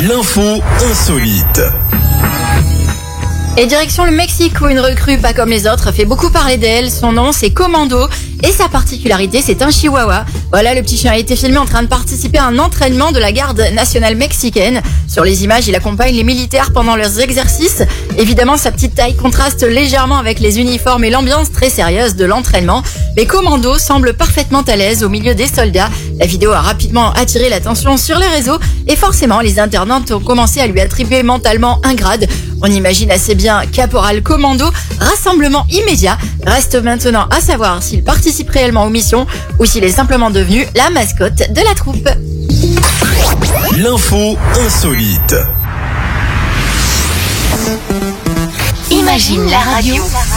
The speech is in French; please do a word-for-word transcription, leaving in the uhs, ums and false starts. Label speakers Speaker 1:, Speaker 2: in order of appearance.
Speaker 1: L'info insolite.
Speaker 2: Et direction le Mexique où une recrue pas comme les autres fait beaucoup parler d'elle. Son nom c'est Commando et sa particularité c'est un chihuahua. Voilà, le petit chien a été filmé en train de participer à un entraînement de la garde nationale mexicaine. Sur les images, il accompagne les militaires pendant leurs exercices. Évidemment, sa petite taille contraste légèrement avec les uniformes et l'ambiance très sérieuse de l'entraînement. Mais Commando semble parfaitement à l'aise au milieu des soldats. La vidéo a rapidement attiré l'attention sur les réseaux et forcément les internautes ont commencé à lui attribuer mentalement un grade. On imagine assez bien Caporal Commando. Rassemblement immédiat. Reste maintenant à savoir s'il participe réellement aux missions ou s'il est simplement devenu la mascotte de la troupe.
Speaker 1: L'info insolite.
Speaker 3: Imagine la radio.